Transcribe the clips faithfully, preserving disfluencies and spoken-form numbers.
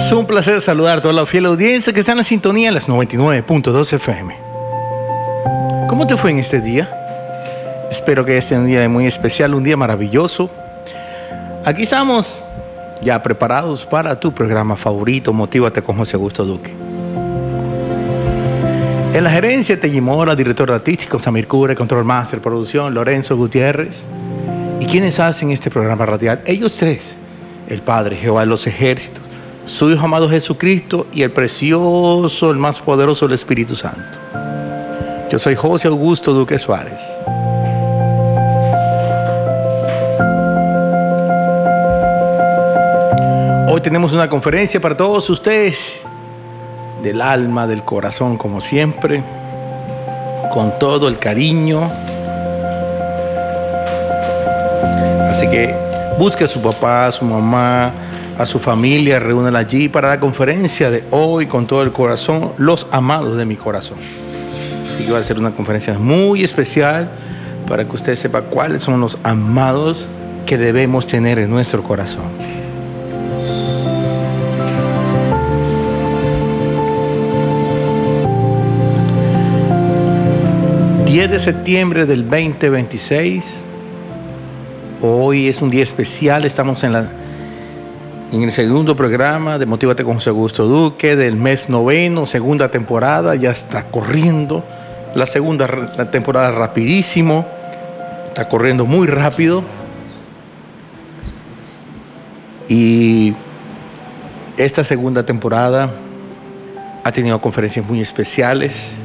Es un placer saludar a toda la fiel audiencia que está en la sintonía en las noventa y nueve punto dos F M. ¿Cómo te fue en este día? Espero que este sea un día muy especial, un día maravilloso. Aquí estamos ya preparados para tu programa favorito, Motívate con José Augusto Duque. En la gerencia, Tegui Mora, director artístico, Samir Cure, control master, producción, Lorenzo Gutiérrez. ¿Y quiénes hacen este programa radial? Ellos tres, el Padre Jehová de los ejércitos, su Hijo amado Jesucristo y el precioso, el más poderoso, el Espíritu Santo. Yo soy José Augusto Duque Suárez. Hoy tenemos una conferencia para todos ustedes, del alma, del corazón, como siempre, con todo el cariño. Así que busque a su papá, a su mamá, a su familia, reúnela allí para la conferencia de hoy con todo el corazón, los amados de mi corazón. Así que va a ser una conferencia muy especial para que usted sepa cuáles son los amados que debemos tener en nuestro corazón. diez de septiembre del veinte veintiséis. Hoy es un día especial, estamos en la En el segundo programa de Motívate con José Augusto Duque del mes noveno, segunda temporada, ya está corriendo. La segunda la temporada rapidísimo, está corriendo muy rápido. Y esta segunda temporada ha tenido conferencias muy especiales.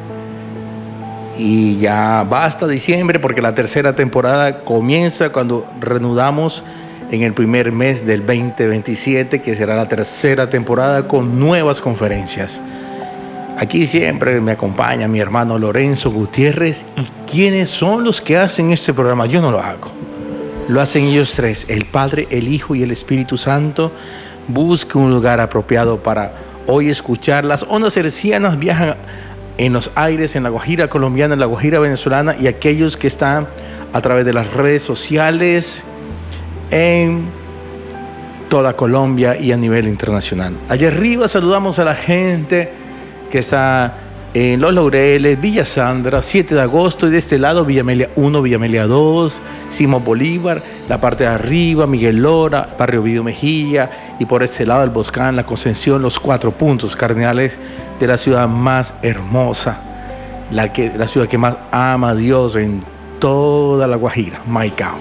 Y ya va hasta diciembre porque la tercera temporada comienza cuando reanudamos en el primer mes del veinte veintisiete, que será la tercera temporada con nuevas conferencias. Aquí siempre me acompaña mi hermano Lorenzo Gutiérrez. ¿Y quiénes son los que hacen este programa? Yo no lo hago. Lo hacen ellos tres, el Padre, el Hijo y el Espíritu Santo. Busque un lugar apropiado para hoy escuchar. Las ondas hercianas viajan en los aires, en la Guajira colombiana, en la Guajira venezolana, y aquellos que están a través de las redes sociales en toda Colombia y a nivel internacional. Allá arriba saludamos a la gente que está en Los Laureles, Villa Sandra, siete de agosto, y de este lado Villa Amelia uno, Villa Amelia dos, Simón Bolívar, la parte de arriba, Miguel Lora, Barrio Vido Mejía, y por este lado el Boscán, la Concepción, los cuatro puntos cardinales de la ciudad más hermosa, la, que, la ciudad que más ama a Dios en toda la Guajira, Maicao.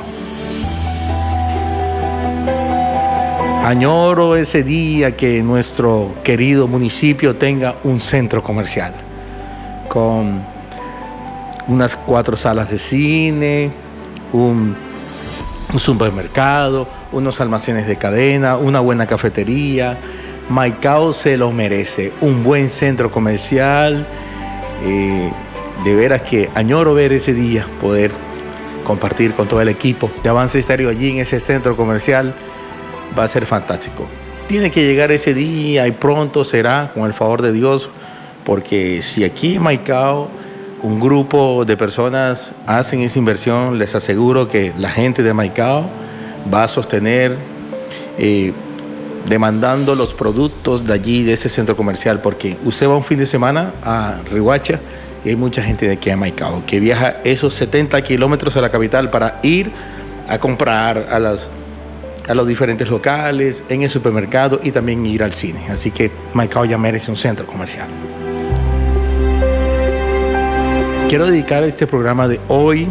Añoro ese día que nuestro querido municipio tenga un centro comercial con unas cuatro salas de cine, un, un supermercado, unos almacenes de cadena, una buena cafetería. Maicao se lo merece, un buen centro comercial. Eh, de veras que añoro ver ese día, poder compartir con todo el equipo de Avance Estéreo allí en ese centro comercial. Va a ser fantástico. Tiene que llegar ese día y pronto será, con el favor de Dios, porque si aquí en Maicao un grupo de personas hacen esa inversión, les aseguro que la gente de Maicao va a sostener eh, demandando los productos de allí, de ese centro comercial, porque usted va un fin de semana a Riohacha y hay mucha gente de aquí a Maicao que viaja esos setenta kilómetros a la capital para ir a comprar a las a los diferentes locales, en el supermercado y también ir al cine. Así que Maicao ya merece un centro comercial. Quiero dedicar este programa de hoy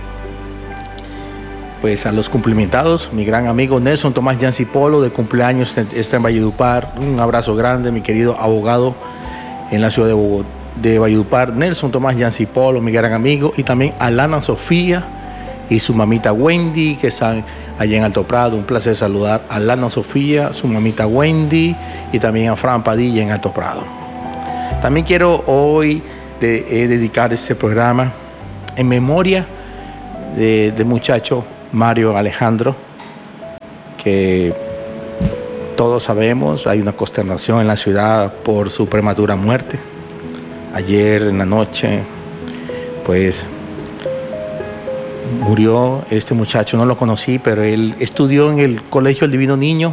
pues a los cumplimentados. Mi gran amigo Nelson Tomás Yancy Polo, de cumpleaños, está en Valledupar. Un abrazo grande, mi querido abogado en la ciudad de Bogotá, de Valledupar. Nelson Tomás Yancy Polo, mi gran amigo. Y también a Lana Sofía y su mamita Wendy, que están allá en Alto Prado. Un placer saludar a Lana Sofía, su mamita Wendy, y también a Fran Padilla en Alto Prado. También quiero hoy de, eh, dedicar este programa en memoria de, del muchacho Mario Alejandro, que todos sabemos, hay una consternación en la ciudad por su prematura muerte. Ayer en la noche, pues murió este muchacho. No lo conocí, pero él estudió en el Colegio El Divino Niño